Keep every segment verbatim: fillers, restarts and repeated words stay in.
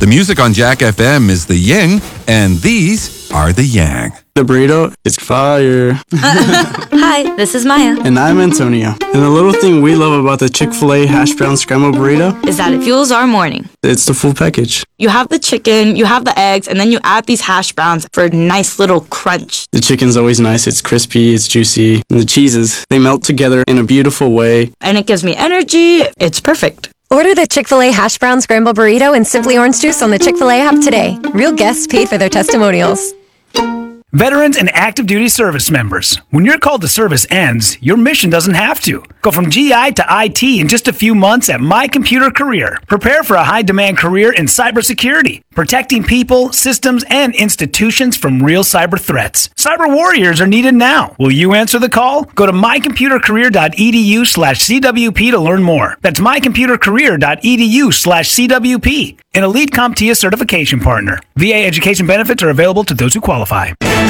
The music on Jack F M is the yin, and these are the yang. The burrito is fire. Hi, this is Maya. And I'm Antonio. And the little thing we love about the Chick-fil-A hash brown scrambled burrito is that it fuels our morning. It's the full package. You have the chicken, you have the eggs, and then you add these hash browns for a nice little crunch. The chicken's always nice. It's crispy, it's juicy. And the cheeses, they melt together in a beautiful way. And it gives me energy. It's perfect. Order the Chick-fil-A hash brown scrambled burrito and Simply Orange Juice on the Chick-fil-A app today. Real guests paid for their testimonials. Veterans and active duty service members, when your call to service ends, your mission doesn't have to. Go from G I to I T in just a few months at My Computer Career. Prepare for a high-demand career in cybersecurity, protecting people, systems, and institutions from real cyber threats. Cyber warriors are needed now. Will you answer the call? Go to mycomputercareer.edu slash CWP to learn more. That's mycomputercareer.edu slash CWP. An Elite CompTIA certification partner. V A education benefits are available to those who qualify.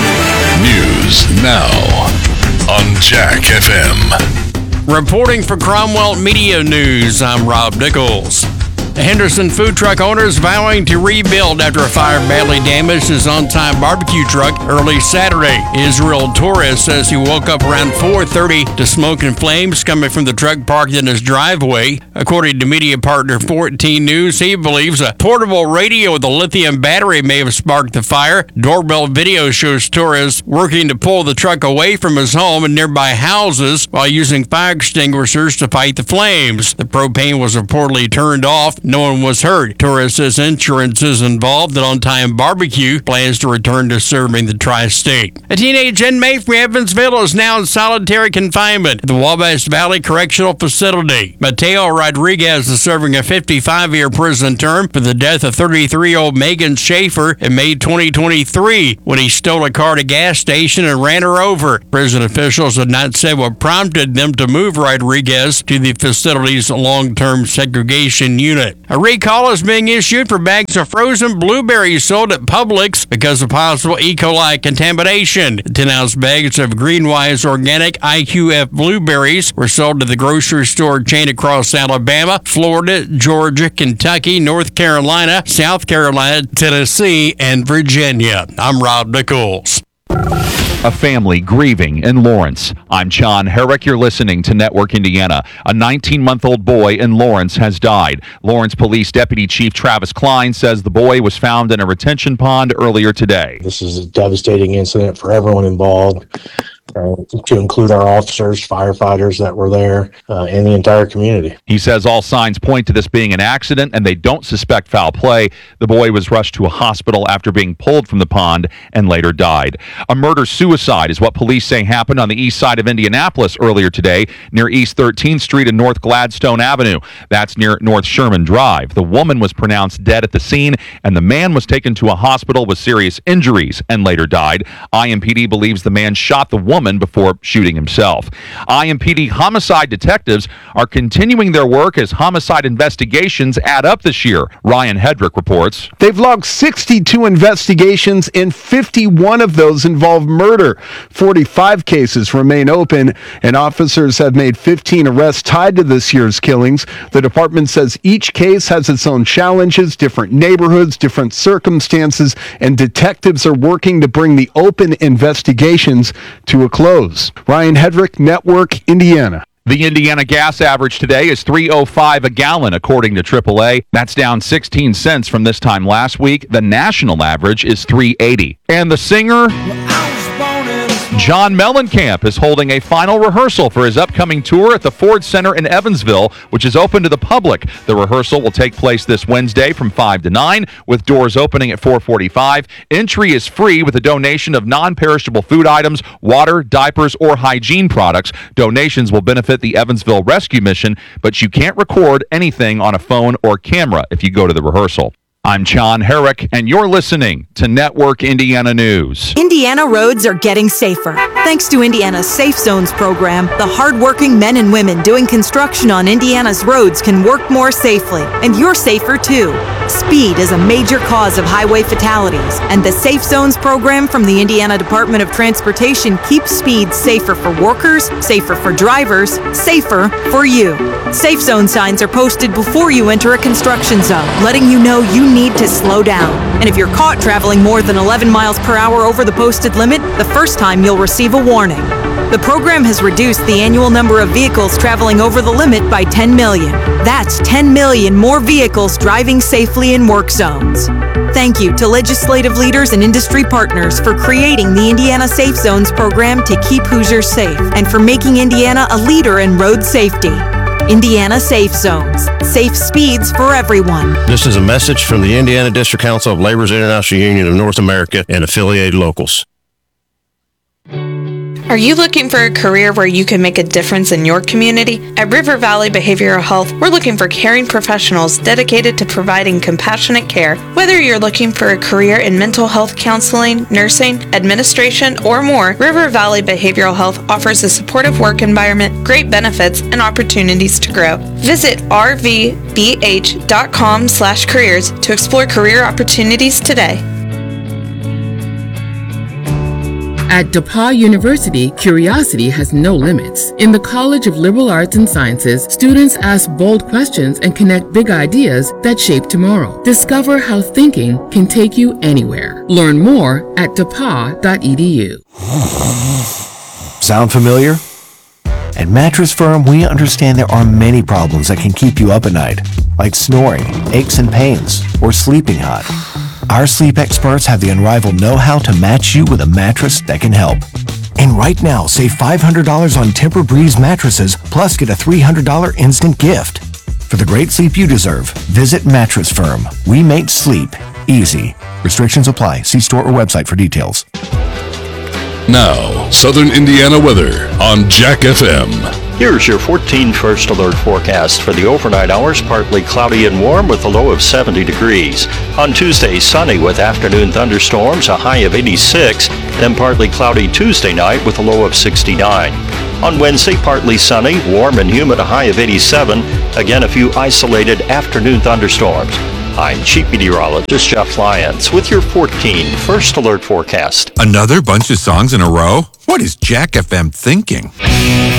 News now on Jack F M. Reporting for Cromwell Media News, I'm Rob Nichols. Henderson food truck owners vowing to rebuild after a fire badly damaged his on-time barbecue truck early Saturday. Israel Torres says he woke up around four thirty to smoke and flames coming from the truck parked in his driveway. According to media partner fourteen News, he believes a portable radio with a lithium battery may have sparked the fire. Doorbell video shows Torres working to pull the truck away from his home and nearby houses while using fire extinguishers to fight the flames. The propane was reportedly turned off. No one was hurt. Torres says insurance is involved and On Time Barbecue plans to return to serving the tri-state. A teenage inmate from Evansville is now in solitary confinement at the Wabash Valley Correctional Facility. Mateo Rodriguez is serving a fifty-five-year prison term for the death of thirty-three-year-old Megan Schaefer in May twenty twenty-three when he stole a car at a gas station and ran her over. Prison officials have not said what prompted them to move Rodriguez to the facility's long-term segregation unit. A recall is being issued for bags of frozen blueberries sold at Publix because of possible E. coli contamination. ten-ounce bags of Greenwise Organic I Q F blueberries were sold to the grocery store chain across Alabama, Florida, Georgia, Kentucky, North Carolina, South Carolina, Tennessee, and Virginia. I'm Rob Nichols. A family grieving in Lawrence. I'm John Herrick. You're listening to Network Indiana. A nineteen-month-old boy in Lawrence has died. Lawrence Police Deputy Chief Travis Klein says the boy was found in a retention pond earlier today. This is a devastating incident for everyone involved. Uh, to include our officers, firefighters that were there, uh, and the entire community. He says all signs point to this being an accident and they don't suspect foul play. The boy was rushed to a hospital after being pulled from the pond and later died. A murder-suicide is what police say happened on the east side of Indianapolis earlier today near East thirteenth Street and North Gladstone Avenue. That's near North Sherman Drive. The woman was pronounced dead at the scene and the man was taken to a hospital with serious injuries and later died. I M P D believes the man shot the woman before shooting himself. I M P D homicide detectives are continuing their work as homicide investigations add up this year. Ryan Hedrick reports. They've logged sixty-two investigations and fifty-one of those involve murder. forty-five cases remain open and officers have made fifteen arrests tied to this year's killings. The department says each case has its own challenges, different neighborhoods, different circumstances, and detectives are working to bring the open investigations to a close. Ryan Hedrick, Network, Indiana. The Indiana gas average today is three oh five a gallon, according to triple A. That's down sixteen cents from this time last week. The national average is three eighty. And the singer John Mellencamp is holding a final rehearsal for his upcoming tour at the Ford Center in Evansville, which is open to the public. The rehearsal will take place this Wednesday from five to nine, with doors opening at four forty-five. Entry is free with a donation of non-perishable food items, water, diapers, or hygiene products. Donations will benefit the Evansville Rescue Mission, but you can't record anything on a phone or camera if you go to the rehearsal. I'm John Herrick, and you're listening to Network Indiana News. Indiana roads are getting safer. Thanks to Indiana's Safe Zones program, the hardworking men and women doing construction on Indiana's roads can work more safely, and you're safer too. Speed is a major cause of highway fatalities, and the Safe Zones program from the Indiana Department of Transportation keeps speed safer for workers, safer for drivers, safer for you. Safe Zone signs are posted before you enter a construction zone, letting you know you need to slow down. And if you're caught traveling more than eleven miles per hour over the posted limit, the first time you'll receive a warning. The program has reduced the annual number of vehicles traveling over the limit by ten million. That's ten million more vehicles driving safely in work zones. Thank you to legislative leaders and industry partners for creating the Indiana Safe Zones program to keep Hoosiers safe and for making Indiana a leader in road safety. Indiana Safe Zones. Safe speeds for everyone. This is a message from the Indiana District Council of Labor's International Union of North America and affiliated locals. Are you looking for a career where you can make a difference in your community? At River Valley Behavioral Health, we're looking for caring professionals dedicated to providing compassionate care. Whether you're looking for a career in mental health counseling, nursing, administration, or more, River Valley Behavioral Health offers a supportive work environment, great benefits, and opportunities to grow. Visit r v b h dot com slash careers to explore career opportunities today. At DePauw University, curiosity has no limits. In the College of Liberal Arts and Sciences, students ask bold questions and connect big ideas that shape tomorrow. Discover how thinking can take you anywhere. Learn more at depaw dot e d u. Sound familiar? At Mattress Firm, we understand there are many problems that can keep you up at night, like snoring, aches and pains, or sleeping hot. Our sleep experts have the unrivaled know-how to match you with a mattress that can help. And right now, save five hundred dollars on Tempur-Breeze mattresses, plus get a three hundred dollars instant gift. For the great sleep you deserve, visit Mattress Firm. We make sleep easy. Restrictions apply. See store or website for details. Now, Southern Indiana weather on Jack F M. Here's your fourteen First Alert forecast for the overnight hours. Partly cloudy and warm with a low of seventy degrees. On Tuesday, sunny with afternoon thunderstorms, a high of eighty-six. Then partly cloudy Tuesday night with a low of sixty-nine. On Wednesday, partly sunny, warm and humid, a high of eighty-seven. Again, a few isolated afternoon thunderstorms. I'm Chief Meteorologist Jeff Lyons with your fourteen First Alert forecast. Another bunch of songs in a row? What is Jack F M thinking?